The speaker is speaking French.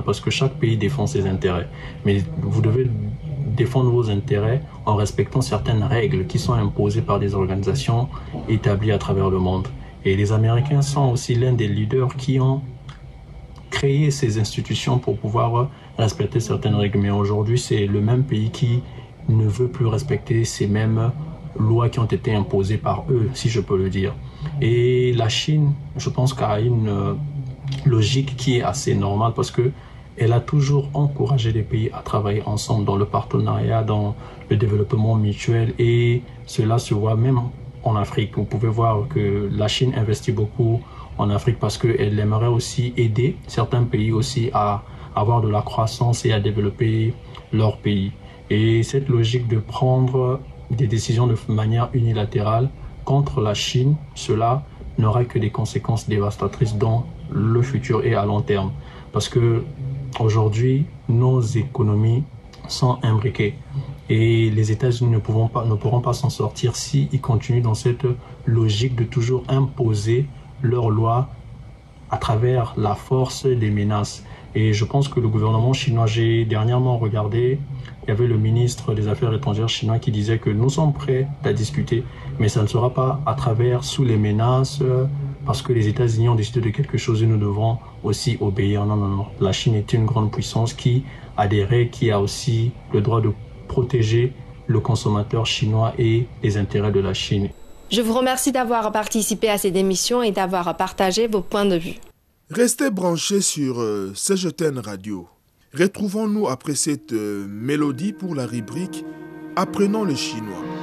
parce que chaque pays défend ses intérêts. Mais vous devez défendre vos intérêts en respectant certaines règles qui sont imposées par des organisations établies à travers le monde. Et les Américains sont aussi l'un des leaders qui ont créé ces institutions pour pouvoir respecter certaines règles. Mais aujourd'hui, c'est le même pays qui ne veut plus respecter ces mêmes lois qui ont été imposées par eux, si je peux le dire. Et la Chine, je pense qu'elle a une logique qui est assez normale parce que elle a toujours encouragé les pays à travailler ensemble dans le partenariat, dans le développement mutuel, et cela se voit même en Afrique. Vous pouvez voir que la Chine investit beaucoup en Afrique parce qu'elle aimerait aussi aider certains pays aussi à avoir de la croissance et à développer leur pays. Et cette logique de prendre des décisions de manière unilatérale contre la Chine, cela n'aura que des conséquences dévastatrices dans le futur et à long terme. Parce que aujourd'hui, nos économies sont imbriquées et les États-Unis ne pourront pas s'en sortir s'ils continuent dans cette logique de toujours imposer leurs lois à travers la force des menaces. Et je pense que le gouvernement chinois, j'ai dernièrement regardé, il y avait le ministre des Affaires étrangères chinois qui disait que nous sommes prêts à discuter, mais ça ne sera pas à travers sous les menaces, parce que les États-Unis ont décidé de quelque chose et nous devons aussi obéir. Non, non, non. La Chine est une grande puissance qui a des règles, qui a aussi le droit de protéger le consommateur chinois et les intérêts de la Chine. Je vous remercie d'avoir participé à cette émission et d'avoir partagé vos points de vue. Restez branchés sur CGTN Radio. Retrouvons-nous après cette mélodie pour la rubrique Apprenons le chinois.